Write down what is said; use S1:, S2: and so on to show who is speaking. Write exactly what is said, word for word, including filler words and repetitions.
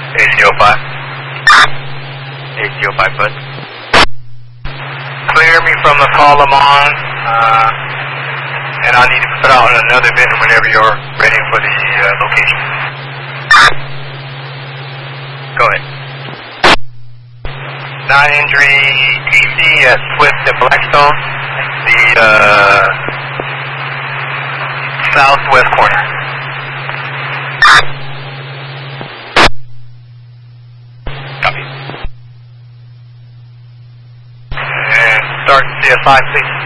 S1: A C O five. A C O five, bud. Clear me from the call I'm on, uh, and I'll need to put out another bin whenever you're ready for the uh, location. Go ahead. Non-injury T C at Swift and Blackstone, the uh, southwest corner. Copy. And start C S I, please.